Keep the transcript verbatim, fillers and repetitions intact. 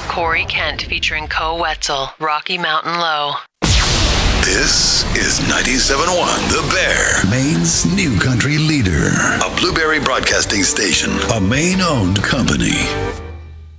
Corey Kent featuring Co Wetzel, Rocky Mountain Low. This is ninety-seven point one The Bear, Maine's new country leader. A Blueberry Broadcasting Station, a Maine-owned company.